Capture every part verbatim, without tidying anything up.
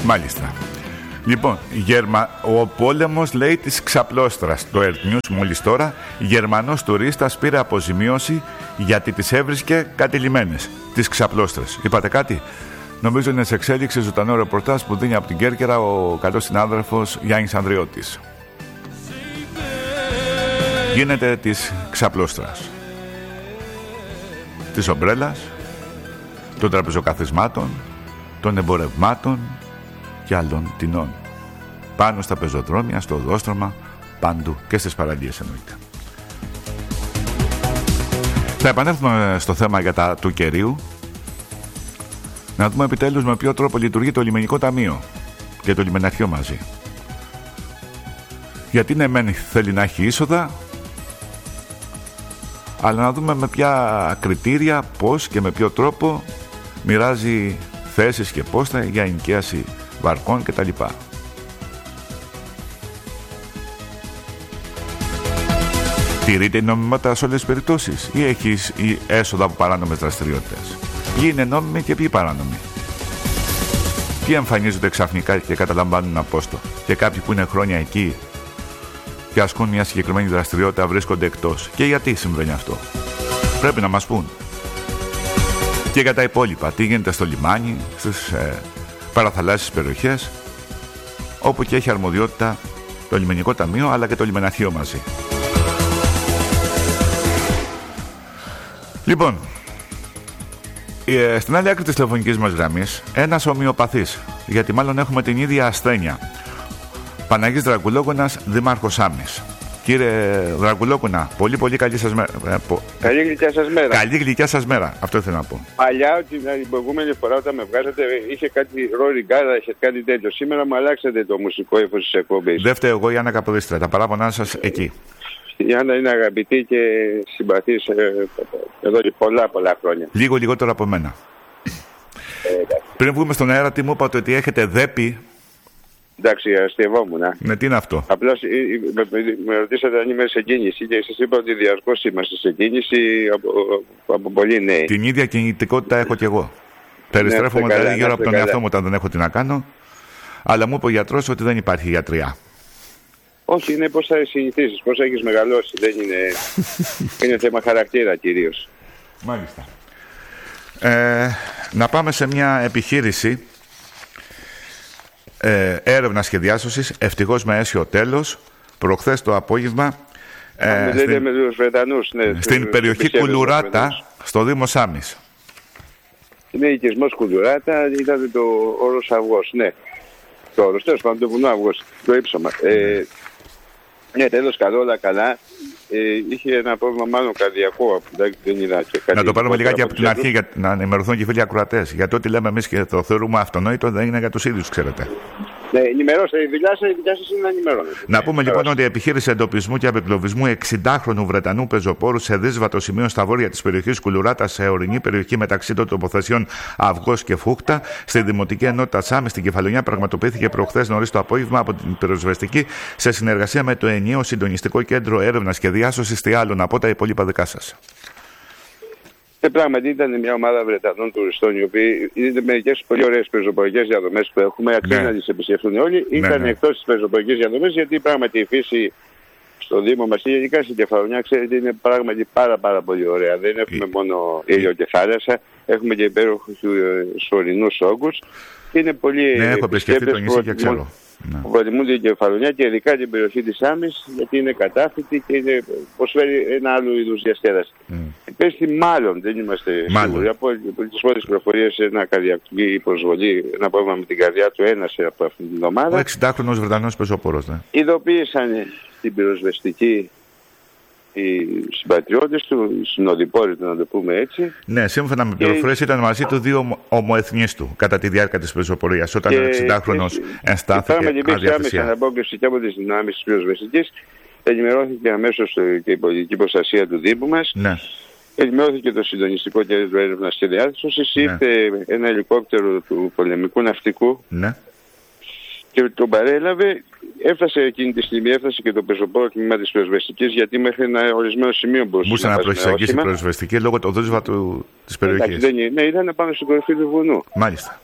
Μάλιστα. Λοιπόν, Γερμα... ο πόλεμος, λέει, της Ξαπλώστρας. Το Earth News μόλις τώρα. Γερμανός τουρίστας πήρε αποζημίωση γιατί τις έβρισκε κατηλημμένες, τις Ξαπλώστρες. Είπατε κάτι? Νομίζω είναι σε εξέλιξη ζωντανό ρεπορτάζ που δίνει από την Κέρκυρα ο καλός συνάδελφος Γιάννης Ανδριώτης. Γίνεται της Ξαπλώστρας, της ομπρέλας, των τραπεζοκαθισμάτων, των εμπορευμάτων και άλλων τεινών. Πάνω στα πεζοδρόμια, στο οδόστρωμα, παντού και στις παραλίες εννοείται. Θα επανέλθουμε στο θέμα για τα του κερίου. Να δούμε επιτέλους με ποιο τρόπο λειτουργεί το λιμενικό ταμείο και το λιμεναρχείο μαζί. Γιατί ναι, μεν θέλει να έχει είσοδα, αλλά να δούμε με ποια κριτήρια, πώς και με ποιο τρόπο μοιράζει θέσεις και πόστα για ενοικίαση βαρκών κτλ. Τηρείται η νομιμότητα σε όλες τις περιπτώσεις ή έχεις ή έσοδα από παράνομες δραστηριότητες? Ποιοι είναι νόμιμοι και ποιοι παράνομοι? Ποιοι εμφανίζονται ξαφνικά και καταλαμβάνουν απόστο, και κάποιοι που είναι χρόνια εκεί και ασκούν μια συγκεκριμένη δραστηριότητα βρίσκονται εκτός? Και γιατί συμβαίνει αυτό? Πρέπει να μας πούν. Και για τα υπόλοιπα, τι γίνεται στο λιμάνι, στις ε, παραθαλάσσιες περιοχές, όπου και έχει αρμοδιότητα το λιμενικό ταμείο αλλά και το λιμεναρχείο μαζί. Λοιπόν, ε, στην άλλη άκρη της τηλεφωνικής μας γραμμής, ένας ομοιοπαθής, γιατί μάλλον έχουμε την ίδια ασθένεια. Παναγής Δρακουλόκουνας, δήμαρχος Σάμης. Κύριε Δρακουλόκουνα, πολύ πολύ καλή σας μέρα. Καλή γλυκιά σας μέρα. Καλή γλυκιά σας μέρα, αυτό ήθελα να πω. Παλιά, την προηγούμενη φορά όταν με βγάζατε, είχε κάτι ρόριγκάδα, είχε κάτι τέτοιο. Σήμερα μου αλλάξατε το μουσικό ύφος της εκπομπής. Δεν φταίω εγώ, Γιάννα Καποδίστρια, τα παράπονά σας εκεί. Η Γιάννα είναι αγαπητή και συμπαθής ε, εδώ και πολλά πολλά χρόνια. Λίγο λιγότερο από μένα. Ε, Πριν βγούμε στον αέρα, τι μου είπατε ότι έχετε δέπη? Εντάξει, αστευόμουν. Ναι, τι είναι αυτό? Απλώς με, με ρωτήσατε αν είμαι σε κίνηση και σας είπα ότι διαρκώς είμαστε σε κίνηση από, από πολύ νέοι. Την ίδια κινητικότητα έχω κι εγώ. Περιστρέφομαι ναι, δηλαδή γύρω από τον καλά. εαυτό μου όταν δεν έχω τι να κάνω. Αλλά μου είπε ο γιατρός ότι δεν υπάρχει γιατριά. Όχι, είναι πώς θα συνηθίσεις, πώς θα έχεις μεγαλώσει. Δεν είναι, είναι θέμα χαρακτήρα κυρίως. Μάλιστα. Ε, να πάμε σε μια επιχείρηση ε, έρευνας και διάσωσης, ευτυχώς με αίσιο τέλος, προχθές το απόγευμα ε, στην, με τους Βρετανούς, ναι, στην τους, περιοχή τους Κουλουράτα, στο Δήμο Σάμης. Είναι οικισμός Κουλουράτα, ήταν το όρος Αυγός, ναι. Το όρος, τέλος πάντων, το βουνό Αυγός, το ύψωμα. Ε, ναι, τέλος καλό, όλα καλά. Ε, είχε ένα πρόβλημα μάλλον καρδιακό. Δεν είδα και κάτι. Να το πάρουμε λιγάκι από την αρχή για να ενημερωθούν και οι φίλοι ακροατές. Γιατί ό,τι λέμε εμείς και το θεωρούμε αυτονόητο δεν είναι για τους ίδιους, ξέρετε. Ναι, ενημερώστε. Η δουλειά σας, η δουλειά σας είναι να ενημερώνετε. Να πούμε λοιπόν ότι η επιχείρηση εντοπισμού και απεγκλωβισμού εξηντάχρονου Βρετανού πεζοπόρου σε δύσβατο σημείο στα βόρεια της περιοχής Κουλουράτα, σε ορεινή περιοχή μεταξύ των τοποθεσιών Αυγός και Φούχτα, στη Δημοτική Ενότητα Σάμη, στην Κεφαλονιά, πραγματοποιήθηκε προχθές νωρίς το απόγευμα από την πυροσβεστική σε συνεργασία με το ενιαίο συντονιστικό κέντρο έρευνας και διάσωσης. Τι άλλο να πω, τα υπόλοιπα δικά σας? Ε, πράγματι ήταν μια ομάδα Βρετανών τουριστών, οι οποίοι είναι μερικές πολύ ωραίες πεζοπορικές διαδρομές που έχουμε. Αξίζει ναι. να τις επισκεφτούν όλοι. Ναι, ήταν ναι. εκτός της πεζοπορικής διαδρομές, γιατί πράγματι η φύση στο Δήμο μας και γενικά στην Κεφαλονιά, ξέρετε, είναι πράγματι πάρα, πάρα πολύ ωραία. Δεν έχουμε μόνο ήλιο και θάλασσα, έχουμε και υπέροχους ορεινούς όγκους. Είναι πολύ. Ναι, έχω επισκεφτεί το νησί και ξέρω. Που προτιμούν την Κεφαλονιά και ειδικά την περιοχή της Σάμης, γιατί είναι κατάφυτη και είναι, προσφέρει ένα άλλο είδους διασκέδαση. Mm. Πέστη μάλλον, δεν είμαστε σίγουροι. Από τις πρώτες πληροφορίες, ένα καρδιακή προσβολή, ένα πρόβλημα με την καρδιά του ένας από αυτήν την εβδομάδα. Ο εξηντάχρονος Βρετανός πεζοπόρος, ναι. Ειδοποίησαν την πυροσβεστική οι συμπατριώτες του, οι συνοδοιπόροι του, να το πούμε έτσι. Ναι, σύμφωνα με πληροφορίες ήταν μαζί του δύο ομοεθνείς του κατά τη διάρκεια της πεζοπορίας, όταν ο εξηντάχρονος ενστάθηκε αδιαθεσία. Υπήρξε άμεση αναπόκριση και από τις δυνάμεις της πυροσβεστικής. Ενημερώθηκε αμέσως και η πολιτική προστασία του Δήμου μας. Ναι. Ενημερώθηκε το συντονιστικό κέντρο έρευνας και διάσωσης. Ναι. Ήρθε ένα ελικόπτερο του πολεμικού ναυτικού. Ναι. Και τον παρέλαβε. Έφτασε εκείνη τη στιγμή, έφτασε και το πεζοπόρο τμήμα της πυροσβεστικής, γιατί μέχρι ένα ορισμένο σημείο μπορούσε να, να προσεγγίσει η πυροσβεστική λόγω του δύσβατου της περιοχής. Ναι, ήταν πάνω στην κορυφή του βουνού. Μάλιστα.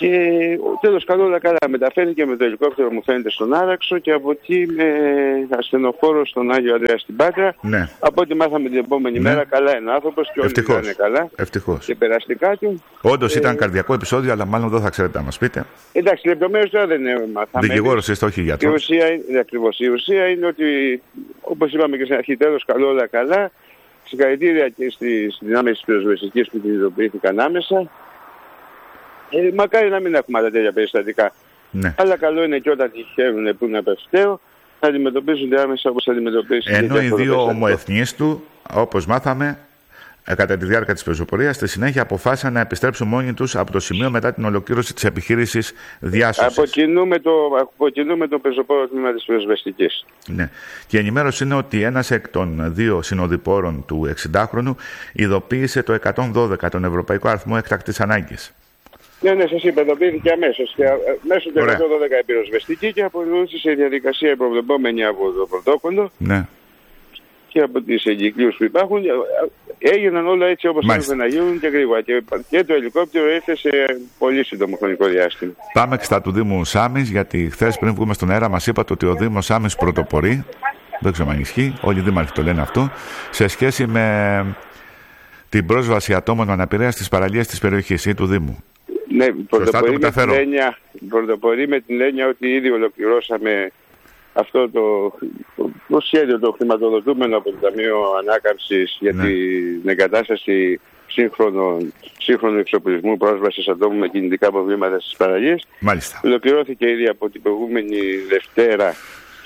Και τέλος καλό όλα καλά. Μεταφέρθηκε με το ελικόπτερο μου φαίνεται στον Άραξο και από εκεί με ασθενοφόρο στον Άγιο Ανδρέα στην Πάτρα. Ναι. Από ό,τι μάθαμε την επόμενη ναι. μέρα, καλά είναι ο άνθρωπος και όλοι ήταν καλά. Ευτυχώς. Και περαστικά του. Όντως ε... ήταν καρδιακό επεισόδιο, αλλά μάλλον δεν θα ξέρετε να μας πείτε. Εντάξει, λεπτομέρειες τώρα δεν μάθαμε. Δικηγόρος είστε, όχι γιατρός. Η ουσία, ακριβώς, η ουσία είναι ότι, όπως είπαμε και στην αρχή, τέλος καλό όλα καλά. Συγχαρητήρια και στις δυνάμεις της πυροσβεστικής που την ειδοποιήθηκαν άμεσα. Ε, μακάρι να μην έχουμε άλλα τέτοια περιστατικά. Ναι. Αλλά καλό είναι και όταν τυχαίνουν που είναι απευσταίο, θα αντιμετωπίζονται άμεσα όπως αντιμετωπίζουν. Ενώ οι δύο ομοεθνείς του, όπως μάθαμε, κατά τη διάρκεια της πεζοπορίας, στη συνέχεια αποφάσισαν να επιστρέψουν μόνοι τους από το σημείο μετά την ολοκλήρωση της επιχείρησης διάσωσης. Αποκινούμε το, αποκινούμε το πεζοπόρο τμήμα της πυροσβεστικής. Ναι. Και η ενημέρωση είναι ότι ένας εκ των δύο συνοδοιπόρων του εξηντάχρονου ειδοποίησε το εκατόν δώδεκα, τον Ευρωπαϊκό Αριθμό Έκτακτης Ανάγκης. Ναι, ναι, σας υπεδοποιήθηκε αμέσως. Και μέσω του εκατόν δώδεκα η πυροσβεστική και ακολούθησε σε διαδικασία προβλεπόμενη από το πρωτόκολλο. Ναι. Και από τις εγκυκλίους που υπάρχουν, έγιναν όλα έτσι όπως έπρεπε να γίνουν και γρήγορα. Και, και το ελικόπτερο ήρθε σε πολύ σύντομο χρονικό διάστημα. Πάμε και στα του Δήμου Σάμης, γιατί χθες πριν βγούμε στον αέρα μας είπατε ότι ο Δήμος Σάμης πρωτοπορεί, δεν ξέρω αν ισχύει, όλοι οι δήμαρχοι το λένε αυτό, σε σχέση με την πρόσβαση ατόμων με αναπηρία στις παραλίες της περιοχής ή του Δήμου. Ναι, πρωτοπορεί με, την έννοια, πρωτοπορεί με την έννοια ότι ήδη ολοκληρώσαμε αυτό το, το, το σχέδιο, το χρηματοδοτούμενο από το Ταμείο Ανάκαμψης για ναι. την εγκατάσταση σύγχρονου, σύγχρονου εξοπλισμού πρόσβασης ατόμων με κινητικά προβλήματα στις παραλίες. Μάλιστα. Ολοκληρώθηκε ήδη από την προηγούμενη Δευτέρα.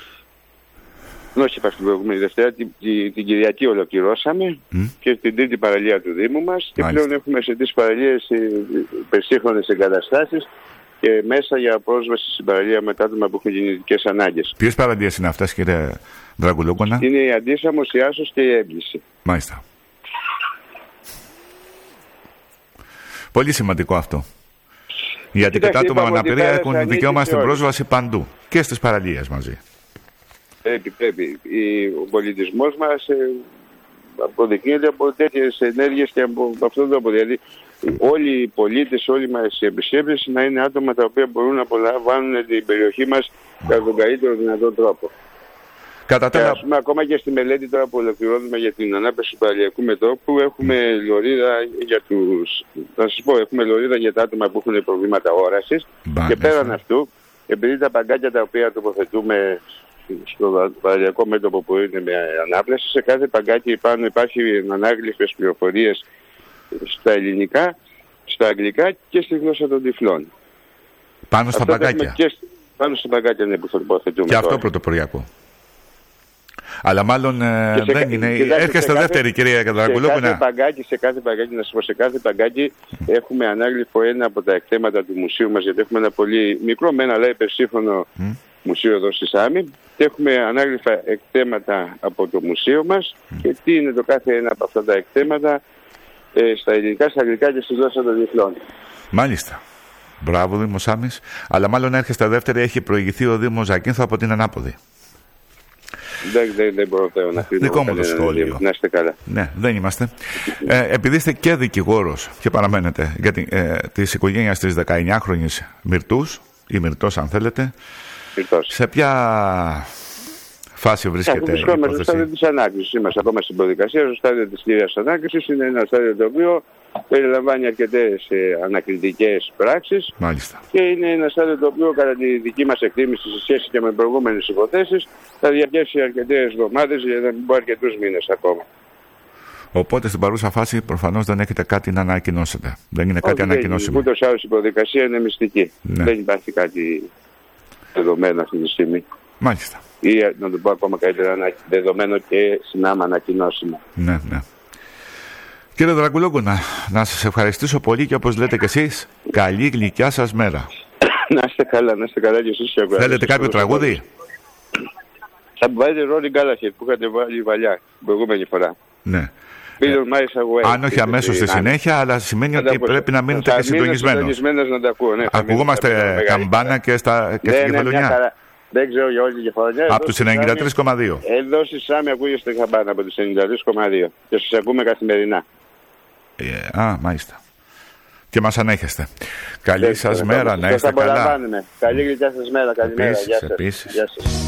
Όχι, την προηγούμενη Δευτέρα, την, την, την Κυριακή ολοκληρώσαμε mm. και την τρίτη παραλία του Δήμου μας. Και πλέον έχουμε σε τις παραλίες υπερσύγχρονες εγκαταστάσεις και μέσα για πρόσβαση στην παραλία με άτομα που έχουν γεννητικές ανάγκες. Ποιες παραλίες είναι αυτές, κύριε Δραγκουλόκονα? Είναι η Αντίσαμος, η Άσος και η Έμπληση. Μάλιστα. Πολύ σημαντικό αυτό. Γιατί τα άτομα με αναπηρία έχουν δικαίωμα στην πρόσβαση παντού και στις παραλίες μαζί. Πρέπει, πρέπει. Ο πολιτισμός μας αποδεικνύεται από τέτοιες ενέργειες και από αυτόν τον τρόπο. Δηλαδή όλοι οι πολίτες, όλοι μας οι επισκέπτες να είναι άτομα τα οποία μπορούν να απολαμβάνουν την περιοχή μας κατά τον καλύτερο δυνατό τρόπο. Κατά και ας πούμε, ακόμα και στη μελέτη τώρα που ολοκληρώνουμε για την ανάπτυξη του παραλιακού μετώπου έχουμε λωρίδα για τους... Θα σας πω, έχουμε λωρίδα για τα άτομα που έχουν προβλήματα όρασης και πέραν αυτού, επειδή τα παγκάκια τα οποία τοποθετούμε στο παραλιακό μέτωπο που είναι με ανάπλαση, σε κάθε παγκάκι πάνω υπάρχει ανάγλυφες πληροφορίες στα ελληνικά, στα αγγλικά και στη γλώσσα των τυφλών. Πάνω στα παγκάκια. Και πάνω στα παγκάκια είναι που θα τοποθετούμε. Και αυτό τώρα. Πρωτοποριακό. Αλλά μάλλον ε, δεν κα... είναι. Έρχεστε δεύτερη, κυρία Δραγκουλόκονα. Σε κάθε παγκάκι, σε κάθε παγκάκι, να σας πω, σε κάθε παγκάκι mm. έχουμε ανάγλυφο ένα από τα εκθέματα του μουσείου μας, γιατί έχουμε ένα πολύ μικρό μένα αλλά υπερσύγχρονο mm. μουσείο εδώ στη Σάμη. Και έχουμε ανάγλυφα εκθέματα από το μουσείο μας mm. και τι είναι το κάθε ένα από αυτά τα εκθέματα ε, στα ελληνικά, στα αγγλικά και στη γλώσσα των διεθνών. Μάλιστα. Μπράβο, Δήμο Σάμης. Αλλά μάλλον έρχεστε δεύτερη, έχει προηγηθεί ο Δήμος Ζακίνθου από την Ανάποδη. Δεν, δεν, δεν μπορώ πλέον να κρίνω. Δικό μου το σχόλιο. Να είστε καλά. Ναι, δεν είμαστε. Ε, επειδή είστε και δικηγόρος και παραμένετε για την, ε, της οικογένειας της δεκαεννιάχρονης Μυρτούς, ή Μυρτός αν θέλετε, Μυρτός. Σε ποια φάση βρίσκεται η υπόθεση? Βρισκόμαστε στο στάδιο της ανάκρισης. Είμαστε ακόμα στην προδικασία. Στο στάδιο της κυρίας ανάκρισης είναι ένα στάδιο το οποίο περιλαμβάνει αρκετές ε, ανακριτικές πράξεις. Μάλιστα. Και είναι ένα στάδιο το οποίο κατά τη δική μας εκτίμηση σε σχέση και με προηγούμενες υποθέσεις θα διαρκέσει αρκετές εβδομάδες, για να μην πω αρκετούς μήνες ακόμα. Οπότε στην παρούσα φάση προφανώς δεν έχετε κάτι να ανακοινώσετε. Δεν είναι κάτι ανακοινώσιμο. Ούτως ή άλλως η προδικασία είναι μυστική. Ναι. Δεν υπάρχει κάτι δεδομένο αυτή τη στιγμή. Μάλιστα. Ή να το πω ακόμα καλύτερα, δεδομένο και συνάμα ανακοινώσιμο. Ναι, ναι. Κύριε Δραγκουλόκονα, να σας ευχαριστήσω πολύ και όπως λέτε και εσείς, καλή γλυκιά σας μέρα. Να είστε καλά, να είστε καλά και εσείς. Θέλετε κάποιο τραγούδι? Θα βάλετε Ρόνι Γκάλαχερ που είχατε βάλει παλιά την προηγούμενη φορά. Ναι. Ε, αν όχι αμέσως στη συνέχεια, αλλά σημαίνει ότι πρέπει να μείνετε και συντονισμένος. Ακουγόμαστε καμπάνα και στην Κεφαλονιά. Δεν ξέρω για όλη την Κεφαλονιά. Από τους ενενήντα τρία κόμμα δύο. Εδώ στη Σάμη ακούγεστε καμπάνα από τους ενενήντα τρία κόμμα δύο και σας ακούμε καθημερινά. Ε, α, μάλιστα. Και και μας ανέχεστε. Καλή σας μέρα, να είστε καλά. Καλή γλυκιά σας μέρα. Καλημέρα. Επίσης, Γεια σας. επίσης. Γεια σας.